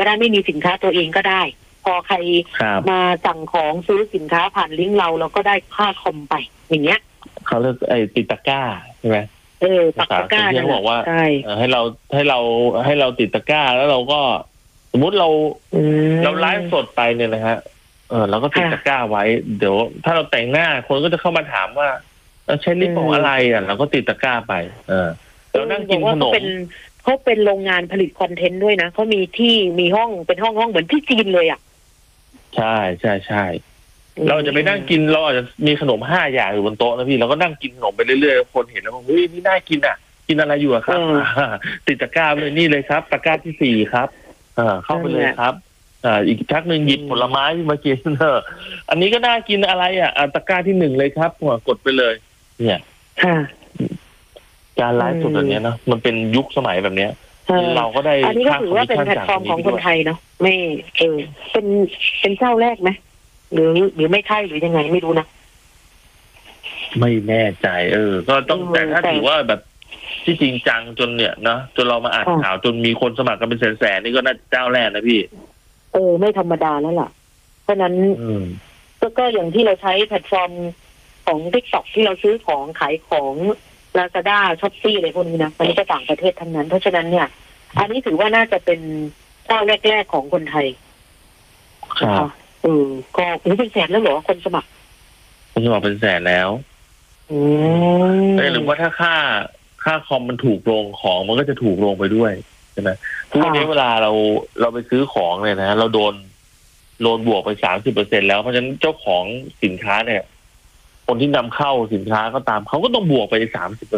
ได้ไม่มีสินค้าตัวเองก็ได้พอใครมาสั่งของซื้อสินค้าผ่านลิงก์เราก็ได้ค่าคอมไปอย่างเงี้ยเขาเรียกติดตะกร้าใช่ไหมปักตะกร้าที่เขาบอกว่าให้เราติดตะกร้าแล้วเราก็สมมุติเราไลฟ์สดไปเนี่ยนะฮะเราก็ติดตะกร้าไว้เดี๋ยวถ้าเราแต่งหน้าคนก็จะเข้ามาถามว่าใช้ลิปของอะไรเราก็ติดตะกร้าไปเรานั่งกินขนมเขาเป็นโรงงานผลิตคอนเทนต์ด้วยนะเขามีที่มีห้องเป็นห้องเหมือนที่จีนเลยอ่ะใช่เราจะไปนั่งกินเราอาจจะมีขนม5 อย่างอยู่บนโต๊ะนะพี่เราก็นั่งกินขนมไปเรื่อยๆคนเห็นแล้วบอกเฮ้ยนี่น่ากินอ่ะกินอะไรอยู่อะครับติดตะกร้าเลยนี่เลยครับตะกร้าที่4ครับเข้าไปเลยครับอีกชักหนึ่งหยิบผลไม้มากินอันนี้ก็น่ากินอะไรอ่ะตะกร้าที่1เลยครับกดไปเลยเนี่ยการไลฟ์สดแบบนี้นะมันเป็นยุคสมัยแบบนี้เราก็ได้อันนี้ก็ถือว่าเป็นแพลตฟอร์มของคนไทยเนาะไม่เป็นเจ้าแรกไหมหรือไม่ใช่หรือยังไงไม่รู้นะไม่แน่ใจก็ต้องแต่ถ้าถือว่าแบบที่จริงจังจนเนี่ยนะจนเรามาอ่านข่าวจนมีคนสมัครกันเป็นแสนๆนี่ก็น่าเจ้าแรกนะพี่ไม่ธรรมดาแล้วล่ะเพราะนั้นก็อย่างที่เราใช้แพลตฟอร์มของ TikTok ที่เราซื้อของขายของ Lazada Shopee อะไรพวกนี้นะมันก็ต่างประเทศทั้งนั้นเพราะฉะนั้นเนี่ยอันนี้ถือว่าน่าจะเป็นเจ้าแรกๆของคนไทยครับก็เป็นแสนแล้วเหรอคนสมัครเป็นแสนแล้วหรือว่าถ้าค่าคอมมันถูกลงของมันก็จะถูกลงไปด้วยใช่ไหมทุกวันนี้เวลาเราไปซื้อของเนี่ยนะเราโดนบวกไป30%แล้วเพราะฉะนั้นเจ้าของสินค้าเนี่ยคนที่นำเข้าสินค้าก็ตามเขาก็ต้องบวกไป30%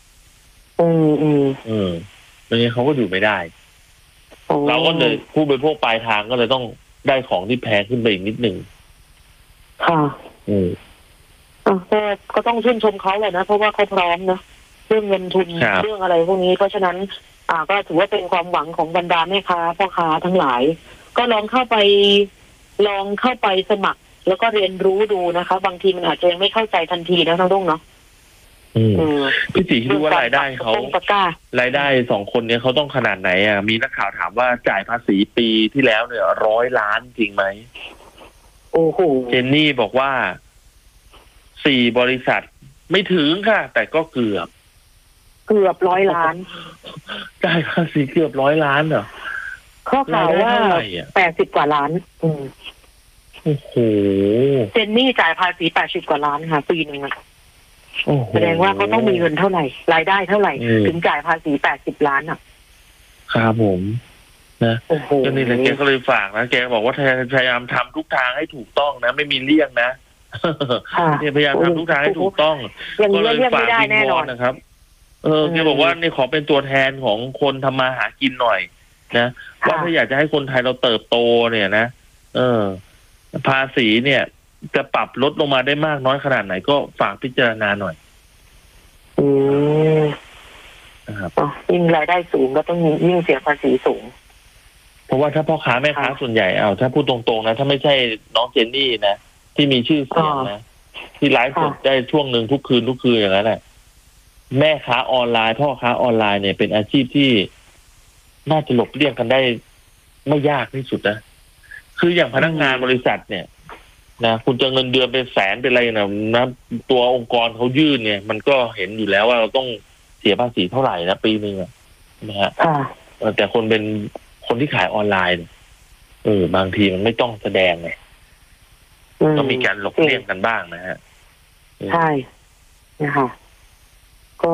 ไม่งั้นเขาก็อยู่ไม่ได้เราก็เลยผู้บริโภคปลายทางก็เลยต้องได้ของที่แพงขึ้นไปอีกนิดหนึ่งค่ะก็ต้องชื่นชมเขาเลยนะเพราะว่าเขาพร้อมนะเรื่องเงินทุนเรื่องอะไรพวกนี้เพราะฉะนั้นก็ถือว่าเป็นความหวังของบรรดาแม่ค้าพ่อค้าทั้งหลายก็ลองเข้าไปสมัครแล้วก็เรียนรู้ดูนะคะบางทีมันอาจจะยังไม่เข้าใจทันทีนะน้องดุ้งเนาะพี่ตีคิดว่ารายได้เขารายได้2 คนเนี้ยเขาต้องขนาดไหนมีนักข่าวถามว่าจ่ายภาษีปีที่แล้วเนี่ย100 ล้านจริงไหมโอ้โหเจนนี่บอกว่า4 บริษัทไม่ถึงค่ะแต่ก็เกือบ 100 ล้านจ่ายภาษีเกือบ100 ล้านเหรอข้อข่าวว่า80 กว่าล้านโอ้โหเจนนี่จ่ายภาษี80 กว่าล้านค่ะปีนึงแสดงว่าเขาต้องมีเงินเท่าไหร่รายได้เท่าไหร่ถึงจ่ายภาษี80 ล้านครับผมนะก็นี่แหละแกก็เลยฝากนะแกบอกว่าพยายามทำทุกทางให้ถูกต้องนะไม่มีเลี่ยงนะเนี่ยพยายามทำทุกทางให้ถูกต้องก็เลยฝากวิงวอนนะครับแกบอกว่านี่ขอเป็นตัวแทนของคนทำมาหากินหน่อยนะว่าถ้าอยากจะให้คนไทยเราเติบโตเนี่ยนะภาษีเนี่ยจะปรับลดลงมาได้มากน้อยขนาดไหนก็ฝากพิจารณาหน่อยนะครับยิ่งรายได้สูงก็ต้องยิ่งเสียภาษีสูงเพราะว่าถ้าพ่อค้าแม่ค้าส่วนใหญ่ถ้าพูดตรงๆนะถ้าไม่ใช่น้องเจนนี่นะที่มีชื่อเสียงนะที่ไลฟ์สดได้ช่วงหนึ่งทุกคืนอย่างนั้นแหละแม่ค้าออนไลน์พ่อค้าออนไลน์เนี่ยเป็นอาชีพที่น่าจะหลบเลี่ยงกันได้ไม่ยากที่สุดนะคืออย่างพนักงานบริษัทเนี่ยนะคุณจะเงินเดือนเป็นแสนเป็นอะไรนะตัวองค์กรเขายื่นเนี่ยมันก็เห็นอยู่แล้วว่าเราต้องเสียภาษีเท่าไหร่นะปีนึงนะฮะแต่คนที่ขายออนไลน์บางทีมันไม่ต้องแสดงไงต้องมีการหลบเลี่ยงกันบ้างนะฮะใช่นะคะก็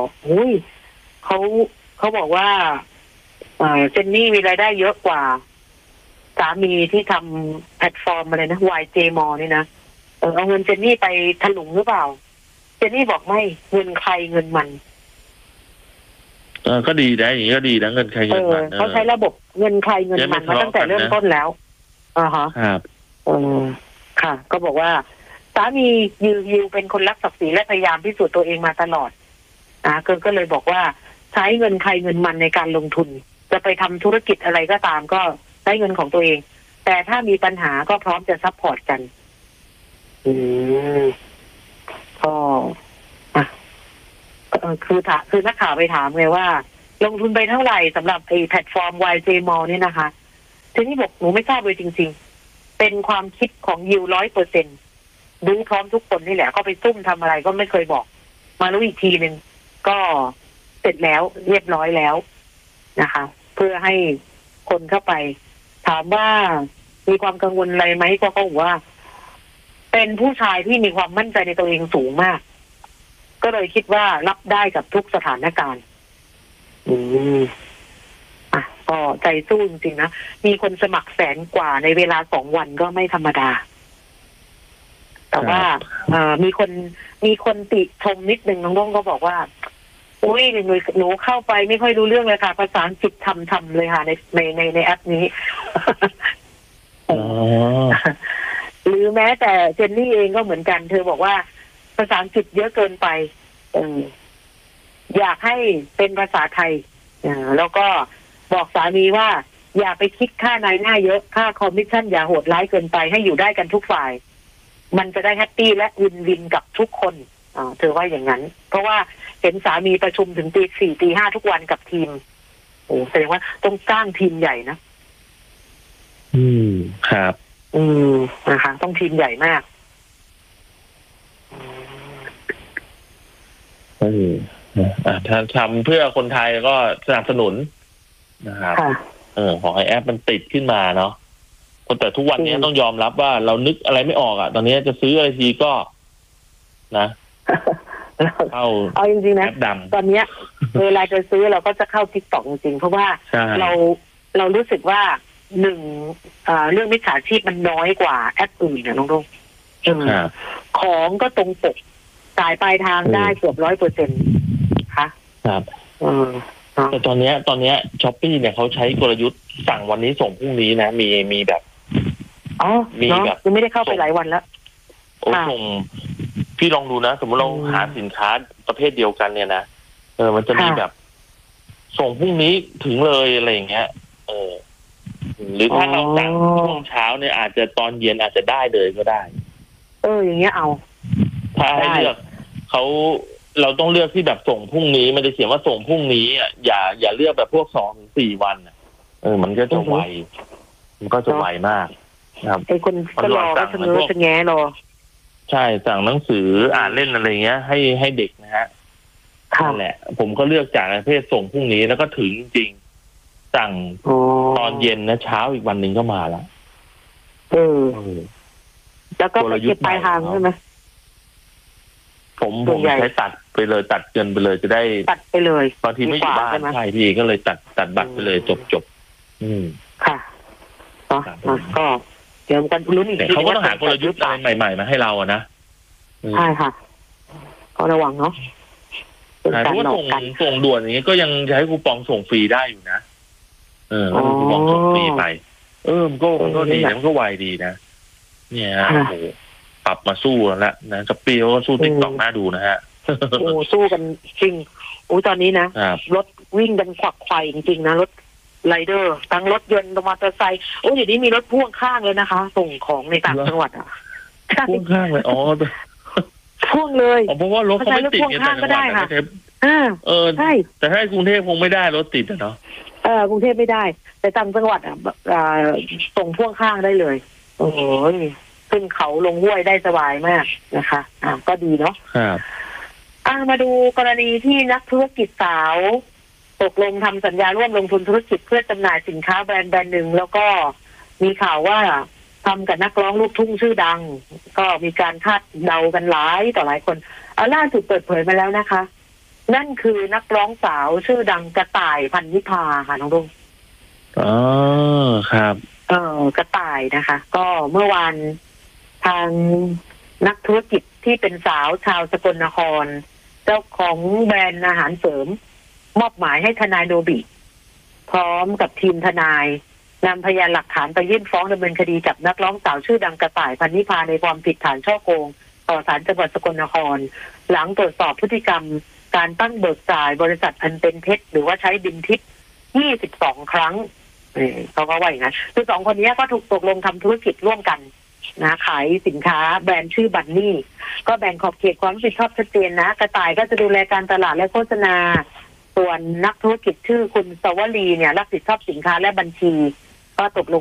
เขาบอกว่าเจนนี่มีรายได้เยอะกว่าสามีที่ทำแพลตฟอร์มอะไรนะ YJ Mall นี่นะเอาเงินเจนนี่ไปถลุงหรือเปล่าเจนนี่บอกไม่เงินใครเงินมันก็ดีนะอย่างนี้ก็ดีนะเงินใครเงินมันเขาใช้ระบบเงินใครเงินมันมาตั้งแต่เริ่มต้นแล้วครับค่ะ ก็บอกว่าสามียิวเป็นคนรักศักดิ์ศรีและพยายามพิสูจน์ตัวเองมาตลอดก็เลยบอกว่าใช้เงินใครเงินมันในการลงทุนจะไปทำธุรกิจอะไรก็ตามก็ใช้เงินของตัวเองแต่ถ้ามีปัญหาก็พร้อมจะซัพพอร์ตกันก็คือนักข่าวไปถามไงว่าลงทุนไปเท่าไหร่สำหรับไอ้แพลตฟอร์ม YJ Mall นี่นะคะทีนี้บอกหนูไม่ทราบเลยจริงๆเป็นความคิดของยิว100%รู้พร้อมทุกคนนี่แหละก็ไปซุ่มทำอะไรก็ไม่เคยบอกมารู้อีกทีหนึ่งก็เสร็จแล้วเรียบร้อยแล้วนะคะ เพื่อให้คนเข้าไปถามว่ามีความกังวลอะไรไหมก็บอกว่า เป็นผู้ชายที่มีความมั่นใจในตัวเองสูงมากก็เลยคิดว่ารับได้กับทุกสถานการณ์ก็ใจสู้จริงๆนะมีคนสมัคร100,000 กว่าในเวลา2 วันก็ไม่ธรรมดาแต่ว่ามีคนติชมนิดนึงน้องก็บอกว่าอุ้ยหนูเข้าไปไม่ค่อยรู้เรื่องเลยค่ะภาษาอังกฤษทำเลยค่ะในแอปนี้หรือแม้แต่เจนนี่เองก็เหมือนกันเธอบอกว่าภาษาอังกฤษเยอะเกินไปอยากให้เป็นภาษาไทยแล้วก็บอกสามีว่าอย่าไปคิดค่านายหน้าเยอะค่าคอมมิชชั่นอย่าโหดร้ายเกินไปให้อยู่ได้กันทุกฝ่ายมันจะได้แฮปปี้และวินกับทุกคนเธอว่าอย่างนั้นเพราะว่าเห็นสามีประชุมถึงตี 4 ตี 5ทุกวันกับทีมโอ้แสดงว่าต้องสร้างทีมใหญ่นะครับนะคะต้องทีมใหญ่มากถ้าทำเพื่อคนไทยก็สนับสนุนนะครับขอให้แอปมันติดขึ้นมาเนาะแต่ทุกวันนี้ต้องยอมรับว่าเรานึกอะไรไม่ออกตอนนี้จะซื้ออะไรทีก็นะเอาจริงๆนะตอนนี้เวลาจะซื้อเราก็จะเข้า TikTok จริงๆเพราะว่าเรารู้สึกว่าเรื่องมิจฉาชีพมันน้อยกว่าแอปอื่นนะน้องรุ่งของก็ตรงปกจ่ายปลายทางได้เกือบ100%ค่ะครับแต่ตอนนี้ช้อปปี้เนี่ยเขาใช้กลยุทธ์สั่งวันนี้ส่งพรุ่งนี้นะมีแบบมีแบบยังไม่ได้เข้าไปหลายวันแล้วส่งพี่ลองดูนะสมมติเราหาสินค้าประเภทเดียวกันเนี่ยนะมันจะมีแบบส่งพรุ่งนี้ถึงเลยอะไรอย่างเงี้ยหรือถ้าเราสั่งช่วงเช้าเนี่ยอาจจะตอนเย็นอาจจะได้เลยก็ได้อย่างเงี้ยเอาถ้าให้เลือกเราต้องเลือกที่แบบส่งพรุ่งนี้มันจะเขียนว่าส่งพรุ่งนี้อย่าเลือกแบบพวก2-4 วันมันก็จะไวมันก็จะไวมากครับไอ้คนก็รอก็ชะเง้อชะแงะรอใช่สั่งหนังสืออ่านเล่นอะไรเงี้ยให้เด็กนะฮะนั่นแหละผมก็เลือกจากประเภทส่งพรุ่งนี้แล้วก็ถึงจริงสั่งตอนเย็นนะเช้าอีกวันหนึ่งก็มาแล้วแล้วก็เก็บปลายทางใช่ไหมผมใช้ตัดไปเลยตัดเงินไปเลยจะได้ตัดไปเลยบางทีไม่อยู่บ้านใช่พี่ก็เลยตัดบัตรไปเลยจบค่ะก็เดี๋ยวกันลุ้นอีกทีเขาก็ต้องหากลยุทธ์อะไรใหม่ๆมาให้เรานะใช่ค่ะก็ระวังเนาะเพราะว่าส่งด่วนอย่างนี้ก็ยังใช้คูปองส่งฟรีได้อยู่นะคูปองส่งฟรีไปมันก็ดีนะมันก็ไวดีนะเนี่ยโอ้โหปรับมาสู้แล้วนะกับปีเขาก็สู้ติ๊กต็อกน่าดูนะฮะสู้กันจริงตอนนี้นะรถวิ่งกันขวักไขว่จริงๆนะรถไรเดอร์ทั้งรถยนต์มอเตอร์ไซค์เดี๋ยวนี้มีรถพ่วงข้างเลยนะคะส่งของในต่างจังหวัดพ่วงข้างเลยพ่วงเลยเพราะว่ารถเขาไม่ติดในต่างจังหวัดนะใช่แต่ถ้ากรุงเทพคงไม่ได้รถติดเนาะกรุงเทพไม่ได้แต่ต่างจังหวัดส่งพ่วงข้างได้เลยโอ้ยขึ้นเขาลงห้วยได้สบายมากนะคะก็ดีเนาะมาดูกรณีที่นักธุรกิจสาวตกลงทำสัญญาร่วมลงทุนธุรกิจเพื่อจำหน่ายสินค้าแบรนด์หนึ่งแล้วก็มีข่าวว่าทำกับนักร้องลูกทุ่งชื่อดังก็มีการคาดเดากันหลายต่อหลายคนล่าสุดเปิดเผยมาแล้วนะคะนั่นคือนักร้องสาวชื่อดังกระต่ายพันนิพาค่ะน้องรุ่งครับกระต่ายนะคะก็เมื่อวานทางนักธุรกิจที่เป็นสาวชาวสกลนครเจ้าของแบรนด์อาหารเสริมมอบหมายให้ทนายโนบิพร้อมกับทีมทนายนำพยานหลักฐานไปยื่นฟ้องดำเนินคดีกับนักร้องสาวชื่อดังกระต่ายพันนิพาในความผิดฐานฉ้อโกงต่อศาลจังหวัดสกลนครหลังตรวจสอบพฤติกรรมการตั้งเบิกจ่ายบริษัทอันเป็นเท็จหรือว่าใช้บินทิพย์22 ครั้งเขาก็ว่าอย่างนั้นคือ2 คนนี้ก็ถูกตกลงทำธุรกิจร่วมกันนะขายสินค้าแบรนด์ชื่อบันนี่ก็แบ่งขอบเขตความรับผิดชอบชัดเจนนะกระต่ายก็จะดูแลการตลาดและโฆษณาส่วนนักธุรกิจชื่อคุณสวลีเนี่ยรับผิดชอบสินค้าและบัญชีก็ตกลง